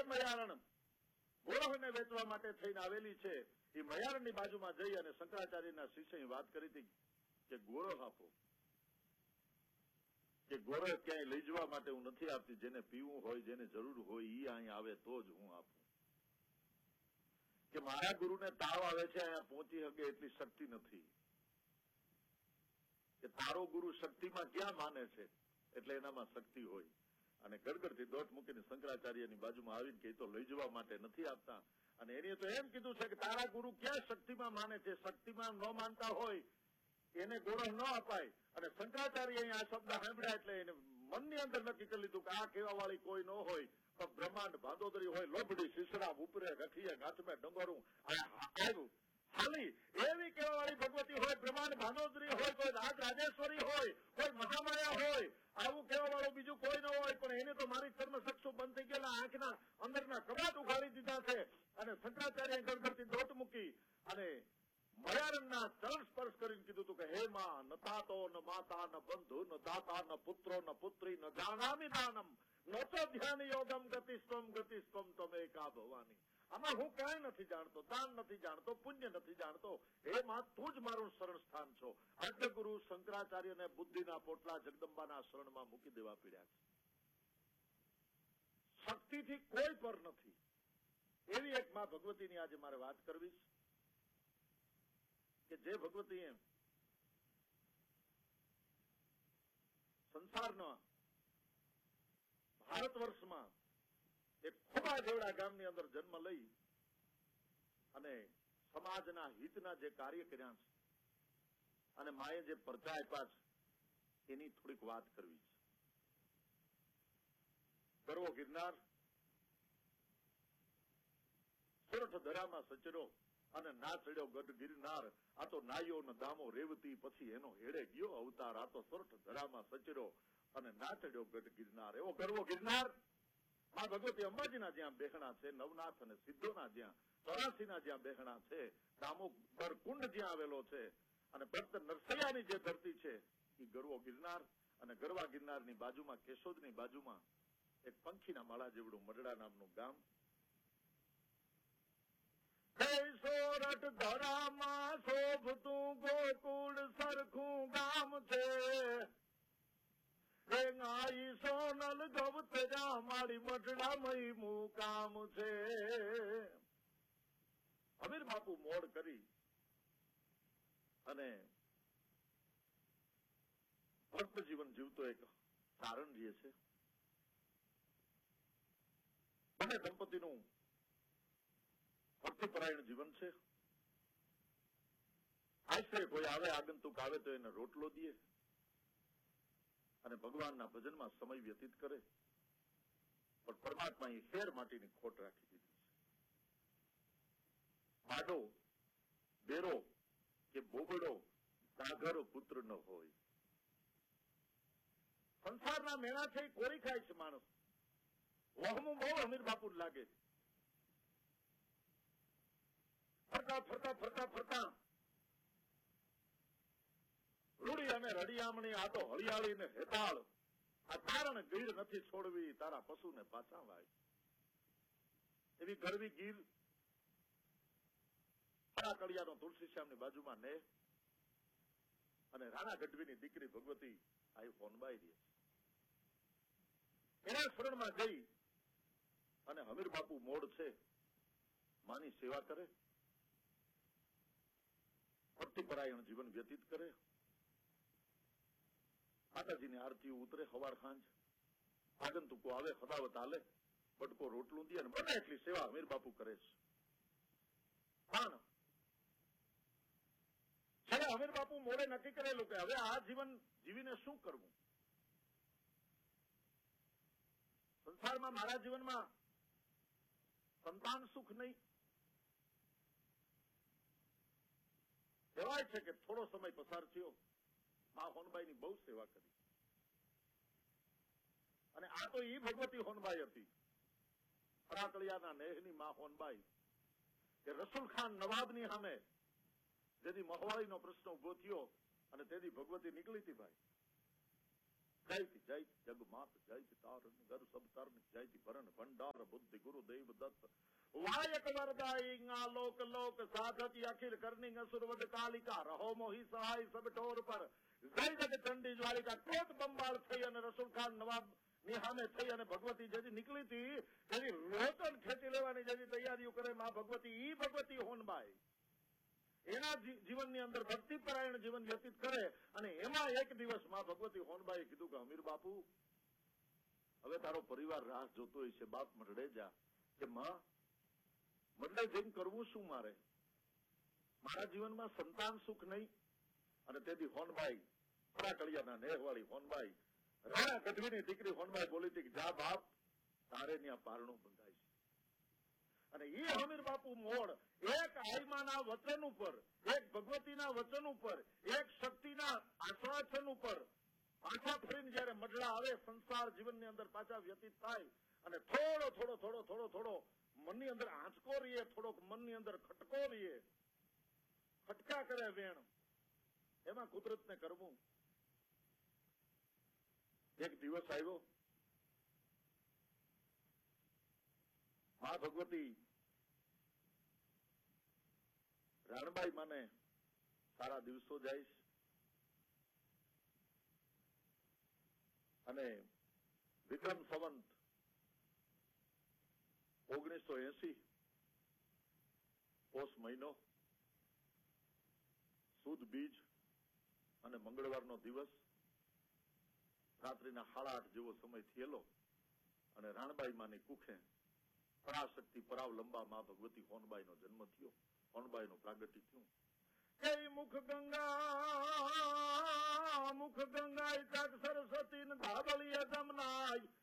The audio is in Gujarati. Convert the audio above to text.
મયારણ ગોરહને વેચવા માટે થઈને આવેલી છે, એ મયારણની બાજુમાં જઈ અને શંકરાચાર્યના શિષ્યએ વાત કરી હતી કે ગોરહ આપો, કે ગોરહ ક્યાંય લઈ જવા માટે હું નથી આપતી, જેને પીવું હોય, જેને જરૂર હોય એ અહીં આવે તો જ હું આપું. કે મારા ગુરુને તાવ આવે છે, અહીંયા પહોંચી શકે એટલી શક્તિ નથી. કે તારો ગુરુ શક્તિમાં ક્યાં માને છે, એટલે એનામાં શક્તિ હોય. અને ગડગડથી દોટ મૂકીને શંકરાચાર્યની બાજુમાં આવીને કે તો લઈ જવા માટે નથી આપતા. અને એને તો એમ કીધું છે કે તારા ગુરુ ક્યાં શક્તિમાં માને છે, શક્તિમાં ન માનતા હોય એને ગોરહ ન અપાય. અને શંકરાચાર્ય આ શબ્દ સાંભળ્યા એટલે એને મનની અંદર નક્કી કરી લીધું કે આ કહેવા વાળી કોઈ ન હોય, પણ બ્રહ્માંડ ભાદોદરી હોય, લોબડી શીશડા ઉપરે રખીએ ગાંઠમે ડંગરું આવ્યું હાલી એવી કહેવા વાળી ભગવતી હોય, બ્રહ્માંડ ભાદોદરી હોય, કોઈ રાજ રાજેશ્વરી હોય, કોઈ મહામાયા હોય, આવું કહેવા વાળું બીજું કોઈ ન હોય. પણ એને તો મારી કર્મ ચક્ષુ બંધ થઈ ગયેલા આંખના અંદરના કબાટ ઉઘાડી દીધા છે. અને શંકરાચાર્ય ગળગળથી દોટ મૂકી અને મયારણના ચરણ સ્પર્શ કરીને કીધું હતું કે હે માં, ન તાતો ન માતા ન બંધુ ન દાતા ન પુત્રો ન પુત્રી ન જાનામિ દાનમ ન તો ધ્યાન યોગમ ગતિસ્વમ તમેકા ભવાની. આમાં હું કાંઈ નથી જાણતો, દાન નથી જાણતો, પુણ્ય નથી જાણતો. હે માં, તું જ મારું શરણ સ્થાન છો. આદ્ય ગુરુ શંકરાચાર્યને બુદ્ધિના પોટલા જગદંબાના શરણમાં મૂકી દેવા પીડ્યા છે. શક્તિથી કોઈ પર નથી એવી એક માં ભગવતીની આજે મારે વાત કરવી છે કે જે ભગવતીએ સંસારના ભારત વર્ષમાં એક ખોબા જેવડા ગામની અંદર જન્મ લઈ અને સમાજના હિતના જે કાર્ય કર્યા છે અને માએ જે પરચા આપ્યા છે એની થોડીક વાત કરવી છે. ગરવો ગિરનાર સોરઠ ધરામાં સચરો અને ના ચડ્યો ગઢ ગિરનાર. આ તો નાયો ન દામો રેવતી પછી એનો હેડે ગયો અવતાર. આ તો સોરઠ ધરામાં સચરો અને ના ચડ્યો ગઢ ગિરનાર. એવો ગરવો ગિરનાર માં ભગવતી અંબાજીના જ્યાં બેહણા છે, નવનાથ અને સિદ્ધોના જ્યાં 84ના જ્યાં બેહણા છે, દામોદર કુંડ જ્યાં આવેલો છે અને ભક્ત નરસૈયાની જે ધરતી છે એ ગરવો ગિરનાર. અને ગરવા ગિરનારની બાજુમાં કેશોદની બાજુમાં એક પંખીના માળા જેવડું મરડા નામનું ગામ. સોરઠ ધરામાં શોભતું ગોકુળ સરખું ગામ છે. સોનલ ગવતરા મારી મઢડામય મુકામ છે. અમીર બાપુ મોડ કરી અને ભક્ત જીવન જીવતો એક સારણ જે છે, બંને દંપતીનું ભક્તિપરાયણ જીવન છે. આશરે કોઈ આવે, આગંતુક આવે તો એને રોટલો દે અને ભગવાનના ભજનમાં સમય વ્યતીત કરે. પણ પરમાત્માએ હેર માટીની ખોટ રાખી દીધી છે. માડો, બેરો કે બોબડો ડાઘર પુત્ર ન હોય. સંસારના મેળા છે એ કોરી ખાય છે માણસ. વહમું બહુ અમીર બાપુ લાગે છે. ફરતા ફરતા ફરતા ફરતા રૂડી અને રડિયામણી આ તો હળિયાળી ને હેતાળ. આ તારણ ગીર નથી છોડવી, તારા પશુને પાછા વાય. એવી ગરવી ગીર કળિયાનો તુલસીશ્યામની બાજુમાં ને અને રાણા ગઢવીની દીકરી ભગવતી આ ફોનબાઈ રહી છે. એના શરણમાં જઈ અને હમીર બાપુ મોડ છે માની સેવા કરે, ભક્તિપરાયણ જીવન વ્યતીત કરે, માતાજીની આરતીઓ ઉતરે સવાર સાંજ, આગંતુકો આવે હદાવત હાલે, બટકો રોટલું દે અને બને એટલી સેવા અમીર બાપુ કરે છે. પણ છેલ્લે અમીર બાપુ મોડે નક્કી કરેલું કે હવે આ જીવન જીવીને શું કરવું. સંસારમાં મારા જીવનમાં સંતાન સુખ નહીં. કહેવાય છે કે થોડો સમય પસાર થયો, મા હોનબાઈની બહુ સેવા કરી. અને આ તો ઈ ભગવતી હોનબાઈ હતી, ફરાકળિયાના નેહની મા હોનબાઈ, કે રસુલ ખાન નવાબની સામે જેથી મહવાળીનો પ્રશ્ન ઉભો થયો અને તેથી ભગવતી નીકળી હતી ભાઈ. જયતી જયતી જગમાત જયતી તારણ ઘર સબ તરણ જયતી ભરણ ભંડાર બુદ્ધિ ગુરુદેવ વાયક વરદાઈ લોક લોક સાધતી અખિલ કરનિંગ અસુર વદ કાલિકા રહો મોહી સહાય સબ ઠોર પર જય જગ ચંડી જ્વાલિકા ટોટ બંબાળ થઈ અને રસુલ ખાન નવાબ ની સામે થઈ અને ભગવતી જેથી નીકળી હતી તેની રોતન ખેંચી લેવાની જેની તૈયારીઓ કરે માં ભગવતી ઈ ભગવતી હોનબાઈ એના જીવનની અંદર ભક્તિપરાયણ જીવન વ્યતીત કરે અને એમાં એક દિવસ માં ભગવતી હોનબાઈએ કીધું કે અમીર બાપુ હવે તારો પરિવાર રાહ જોતો હોય છે બાપ મરડે જા કે માં મરડે જઈને કરવું શું મારે મારા જીવનમાં સંતાન સુખ નહીં અને તેથી હોનબાઈ ફરાકડિયાના નેહવાળી હોનબાઈ રાણા ગઢવીની દીકરી હોનબાઈ બોલી હતી કે જા બાપ તારે ત્યાં પારણું બંધાય છે અને એ હમીર બાપુ મોડ એક આઈમાના વચન ઉપર એક ભગવતીના વચન ઉપર એક શક્તિના આશ્વાસન ઉપર પાછા ફરીને જયારે મઢડા આવે સંસાર જીવનની અંદર પાછા વ્યતીત થાય અને થોડો મનની અંદર આંચકો રહીએ થોડોક મનની અંદર ખટકો રહીએ ખટકા કરે વેણ એમાં કુદરતને કરવું એક દિવસ આવ્યો મા ભગવતી રાણબાઈ માને સારા દિવસો જાય અને વિક્રમ સંવંત 1980 પોષ મહિનો સુદ બીજ અને મંગળવારનો દિવસ રાત્રિના 8:30 જેવો સમય થયેલો અને રાણબાઈ માની કુખે પરાશક્તિ પરાવ લંબા માં ભગવતી હોનબાઈનો જન્મ થયો હોનબાઈનું પ્રાગટ્ય થયું કે મુખ ગંગા તટ સરસ્વતી ધાબળીય જમનાય